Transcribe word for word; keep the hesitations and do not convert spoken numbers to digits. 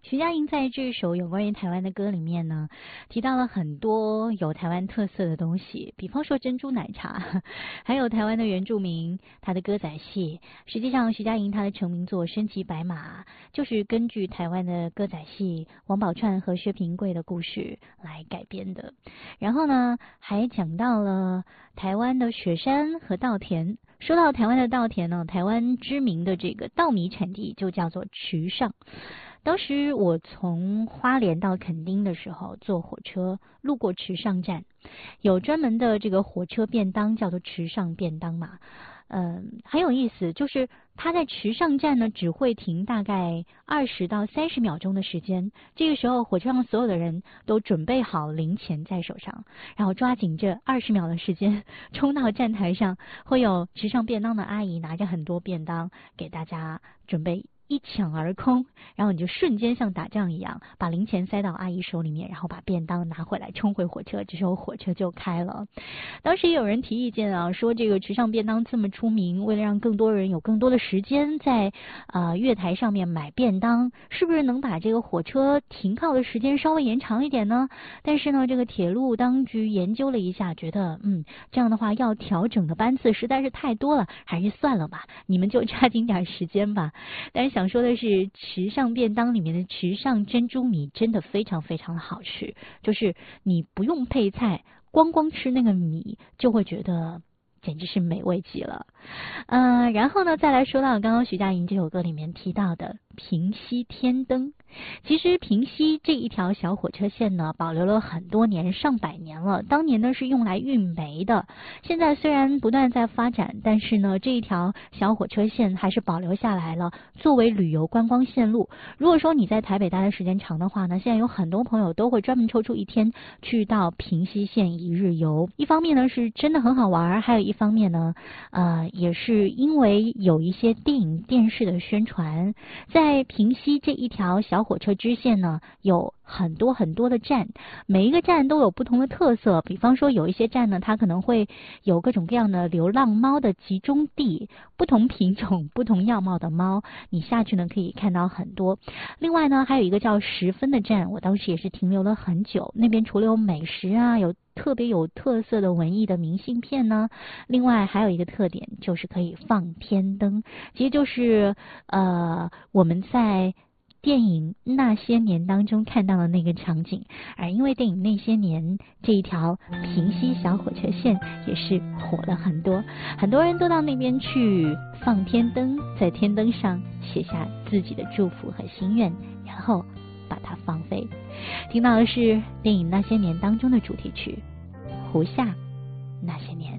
徐佳莹在这首有关于台湾的歌里面呢，提到了很多有台湾特色的东西，比方说珍珠奶茶，还有台湾的原住民，他的歌仔戏。实际上，徐佳莹她的成名作《身骑白马》就是根据台湾的歌仔戏王宝钏和薛平贵的故事来改编的。然后呢，还讲到了台湾的雪山和稻田。说到台湾的稻田呢，台湾知名的这个稻米产地就叫做池上。当时我从花莲到垦丁的时候，坐火车路过池上站，有专门的这个火车便当，叫做池上便当嘛。嗯，很有意思，就是它在池上站呢，只会停大概二十到三十秒钟的时间。这个时候，火车上所有的人都准备好零钱在手上，然后抓紧这二十秒的时间冲到站台上，会有池上便当的阿姨拿着很多便当给大家准备。一抢而空，然后你就瞬间像打仗一样，把零钱塞到阿姨手里面，然后把便当拿回来，冲回火车。这时候火车就开了。当时也有人提意见啊，说这个池上便当这么出名，为了让更多人有更多的时间在啊、呃、月台上面买便当，是不是能把这个火车停靠的时间稍微延长一点呢？但是呢，这个铁路当局研究了一下，觉得嗯这样的话要调整的班次实在是太多了，还是算了吧，你们就抓紧点时间吧。但是想说的是，池上便当里面的池上珍珠米真的非常非常的好吃，就是你不用配菜，光光吃那个米就会觉得简直是美味极了。呃，然后呢，再来说到刚刚徐佳莹这首歌里面提到的平溪天灯。其实平溪这一条小火车线呢，保留了很多年，上百年了。当年呢是用来运煤的，现在虽然不断在发展，但是呢这一条小火车线还是保留下来了，作为旅游观光线路。如果说你在台北待的时间长的话呢，现在有很多朋友都会专门抽出一天去到平溪线一日游。一方面呢是真的很好玩，还有一方面呢，呃，也是因为有一些电影电视的宣传，在平溪这一条小火车支线呢，有很多很多的站，每一个站都有不同的特色。比方说有一些站呢，它可能会有各种各样的流浪猫的集中地，不同品种不同样貌的猫，你下去呢可以看到很多。另外呢还有一个叫十分的站，我当时也是停留了很久，那边除了有美食啊，有特别有特色的文艺的明信片呢，另外还有一个特点就是可以放天灯，其实就是呃我们在电影那些年当中看到的那个场景。而因为电影那些年这一条平溪小火车线也是火了很多，很多人都到那边去放天灯，在天灯上写下自己的祝福和心愿，然后把它放飞。听到的是电影那些年当中的主题曲《胡夏那些年》。